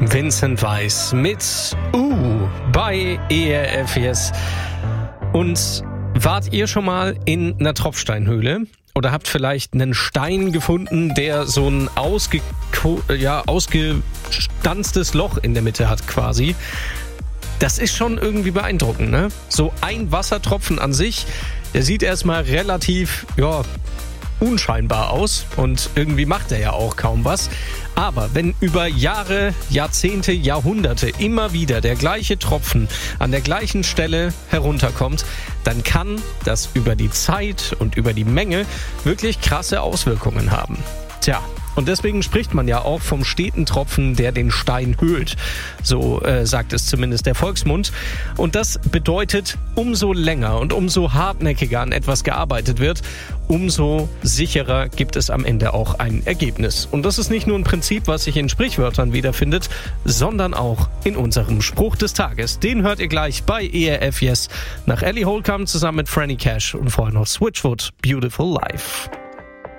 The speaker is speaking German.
Vincent Weiss mit bei ERF Yes. Und wart ihr schon mal in einer Tropfsteinhöhle? Oder habt vielleicht einen Stein gefunden, der so ein ausgestanztes Loch in der Mitte hat quasi? Das ist schon irgendwie beeindruckend, ne? So ein Wassertropfen an sich, der sieht erstmal relativ, unscheinbar aus und irgendwie macht er ja auch kaum was. Aber wenn über Jahre, Jahrzehnte, Jahrhunderte immer wieder der gleiche Tropfen an der gleichen Stelle herunterkommt, dann kann das über die Zeit und über die Menge wirklich krasse Auswirkungen haben. Tja, und deswegen spricht man ja auch vom steten Tropfen, der den Stein höhlt. So sagt es zumindest der Volksmund. Und das bedeutet, umso länger und umso hartnäckiger an etwas gearbeitet wird, umso sicherer gibt es am Ende auch ein Ergebnis. Und das ist nicht nur ein Prinzip, was sich in Sprichwörtern wiederfindet, sondern auch in unserem Spruch des Tages. Den hört ihr gleich bei ERF Yes nach Ellie Holcomb zusammen mit Franny Cash und vorher noch Switchfoot, Beautiful Life.